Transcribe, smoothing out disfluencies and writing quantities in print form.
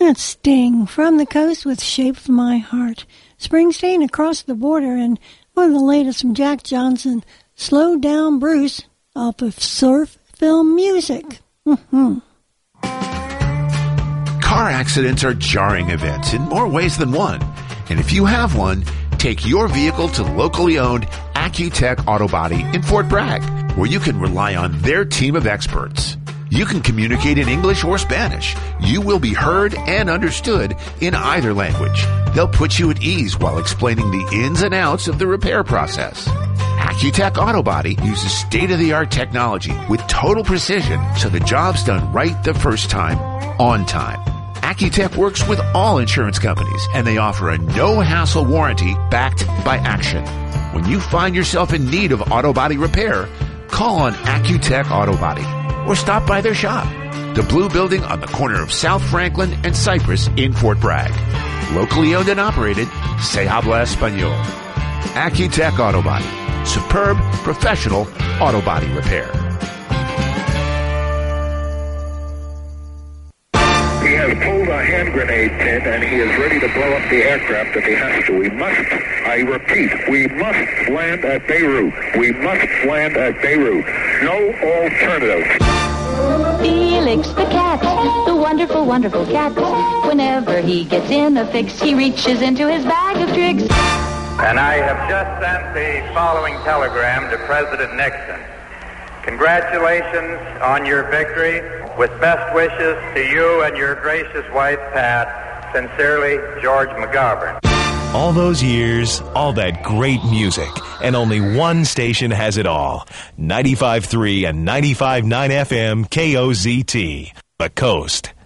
That's Sting from the coast with Shape of My Heart. Springsteen across the border, and one of the latest from Jack Johnson, Slow Down Bruce, off of Surf Film Music. Car accidents are jarring events in more ways than one. And if you have one, take your vehicle to locally owned Accutech Auto Body in Fort Bragg, where you can rely on their team of experts. You can communicate in English or Spanish. You will be heard and understood in either language. They'll put you at ease while explaining the ins and outs of the repair process. Accutech Auto Body uses state-of-the-art technology with total precision, so the job's done right the first time, on time. Accutech works with all insurance companies, and they offer a no-hassle warranty backed by action. When you find yourself in need of auto body repair, call on Accutech Auto Body or stop by their shop, the Blue Building on the corner of South Franklin and Cypress in Fort Bragg. Locally owned and operated, se habla español. Accutech Auto Body. Superb, professional auto body repair. He has pulled a hand grenade pin and he is ready to blow up the aircraft if he has to. We must, I repeat, we must land at Beirut. We must land at Beirut. No alternative. Felix the cat, the wonderful, wonderful cat. Whenever he gets in a fix, he reaches into his bag of tricks. And I have just sent the following telegram to President Nixon. Congratulations on your victory. With best wishes to you and your gracious wife, Pat. Sincerely, George McGovern. All those years, all that great music, and only one station has it all. 95.3 and 95.9 FM KOZT, The Coast.